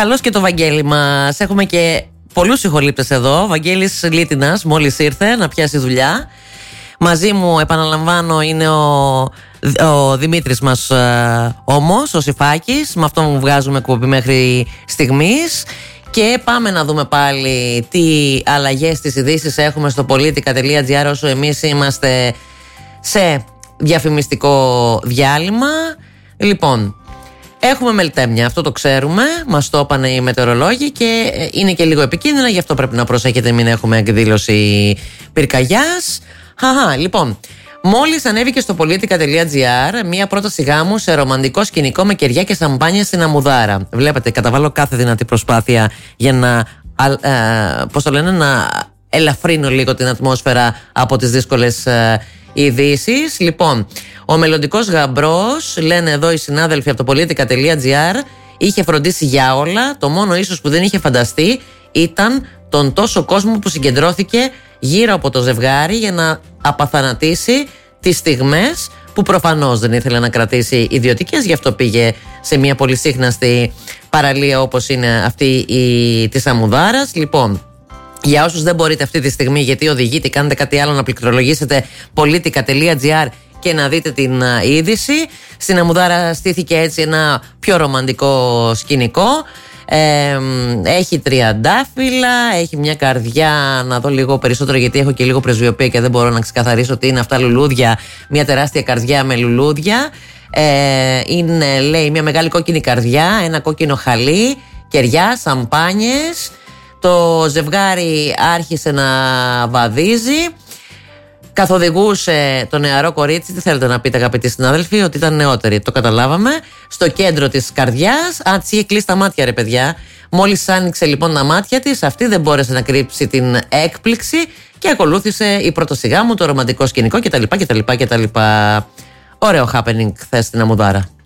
Καλώς και το Βαγγέλη μας. Έχουμε και πολλούς συγχολήπτες εδώ. Βαγγέλης Λίτινας μόλις ήρθε να πιάσει δουλειά. Μαζί μου, επαναλαμβάνω, είναι ο Δημήτρης μας όμως, ο Σιφάκης. Με αυτόν βγάζουμε εκπομπή μέχρι στιγμής. Και πάμε να δούμε πάλι τι αλλαγές στις ειδήσεις έχουμε στο politica.gr όσο εμείς είμαστε σε διαφημιστικό διάλειμμα. Λοιπόν, έχουμε μελτέμια, αυτό το ξέρουμε, μας το είπαν οι μετεωρολόγοι και είναι και λίγο επικίνδυνα, γι' αυτό πρέπει να προσέχετε μην έχουμε εκδήλωση πυρκαγιάς. Λοιπόν, μόλις ανέβηκε στο politica.gr μία πρόταση γάμου σε ρομαντικό σκηνικό με κεριά και σαμπάνια στην Αμμουδάρα. Βλέπετε, καταβάλω κάθε δυνατή προσπάθεια για να, να ελαφρύνω λίγο την ατμόσφαιρα από τις δύσκολες ειδήσεις. Λοιπόν, ο μελλοντικός γαμπρός, λένε εδώ οι συνάδελφοι από το politica.gr, είχε φροντίσει για όλα. Το μόνο ίσως που δεν είχε φανταστεί ήταν τον τόσο κόσμο που συγκεντρώθηκε γύρω από το ζευγάρι για να απαθανατήσει τις στιγμές που προφανώς δεν ήθελε να κρατήσει ιδιωτικές, γι' αυτό πήγε σε μια πολυσύχναστη παραλία όπως είναι αυτή της Αμμουδάρας. Λοιπόν, για όσους δεν μπορείτε αυτή τη στιγμή, γιατί οδηγείτε, κάνετε κάτι άλλο, να πληκτρολογήσετε politica.gr και να δείτε την είδηση. Στην Αμμουδάρα στήθηκε έτσι ένα πιο ρομαντικό σκηνικό. Έχει τριαντάφυλλα, έχει μια καρδιά, να δω λίγο περισσότερο γιατί έχω και λίγο πρεσβειοπία και δεν μπορώ να ξεκαθαρίσω τι είναι αυτά λουλούδια. Μια τεράστια καρδιά με λουλούδια. Είναι, λέει, μια μεγάλη κόκκινη καρδιά, ένα κόκκινο χαλί, κεριά, σαμπάνιες. Το ζευγάρι άρχισε να βαδίζει. Καθοδηγούσε το νεαρό κορίτσι. Τι θέλετε να πείτε, αγαπητοί συνάδελφοι, ότι ήταν νεότερη? Το καταλάβαμε. Στο κέντρο της καρδιάς. Της είχε κλείσει τα μάτια, ρε παιδιά. Μόλις άνοιξε λοιπόν τα μάτια της, αυτή δεν μπόρεσε να κρύψει την έκπληξη και ακολούθησε η πρόταση γάμου, το ρομαντικό σκηνικό κτλ. Ωραίο happening χθες στην Αμμουδάρα.